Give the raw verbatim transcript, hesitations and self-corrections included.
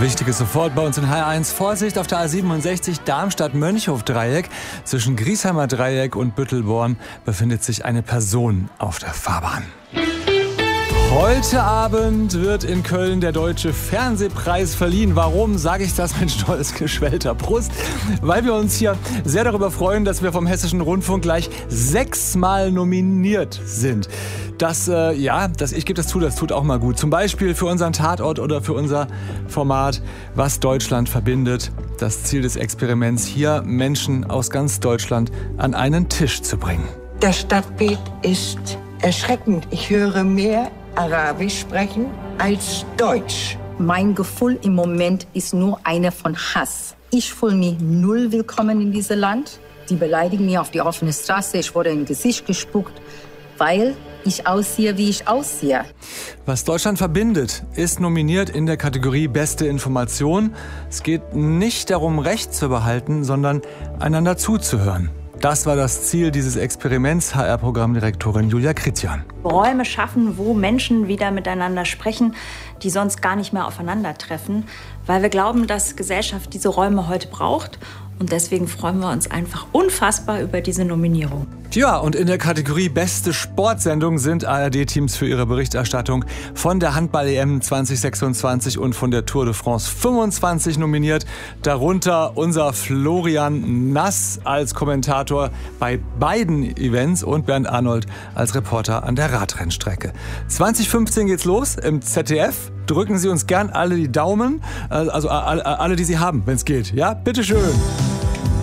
Wichtiges sofort bei uns in H eins. Vorsicht auf der A siebenundsechzig Darmstadt-Mönchhof-Dreieck. Zwischen Griesheimer Dreieck und Büttelborn befindet sich eine Person auf der Fahrbahn. Heute Abend wird in Köln der Deutsche Fernsehpreis verliehen. Warum sage ich das mit stolz geschwellter Brust? Weil wir uns hier sehr darüber freuen, dass wir vom Hessischen Rundfunk gleich sechsmal nominiert sind. Das, äh, ja, das, ich gebe das zu, das tut auch mal gut. Zum Beispiel für unseren Tatort oder für unser Format Was Deutschland verbindet. Das Ziel des Experiments, hier Menschen aus ganz Deutschland an einen Tisch zu bringen. Das Stadtbild ist erschreckend. Ich höre mehr Arabisch sprechen als Deutsch. Mein Gefühl im Moment ist nur eine von Hass. Ich fühle mich null willkommen in diesem Land. Die beleidigen mich auf die offene Straße. Ich wurde ins Gesicht gespuckt, weil ich aussehe, wie ich aussehe. Was Deutschland verbindet, ist nominiert in der Kategorie Beste Information. Es geht nicht darum, Recht zu behalten, sondern einander zuzuhören. Das war das Ziel dieses Experiments, H R-Programmdirektorin Julia Kritian. Räume schaffen, wo Menschen wieder miteinander sprechen, die sonst gar nicht mehr aufeinandertreffen, weil wir glauben, dass Gesellschaft diese Räume heute braucht. Und deswegen freuen wir uns einfach unfassbar über diese Nominierung. Ja, und in der Kategorie Beste Sportsendung sind A R D-Teams für ihre Berichterstattung von der Handball-E M zwanzig sechsundzwanzig und von der Tour de France fünfundzwanzig nominiert. Darunter unser Florian Nass als Kommentator bei beiden Events und Bernd Arnold als Reporter an der Radrennstrecke. zwanzig fünfzehn geht's los im Z D F. Drücken Sie uns gern alle die Daumen, also alle, alle die Sie haben, wenn es geht. Ja, bitteschön.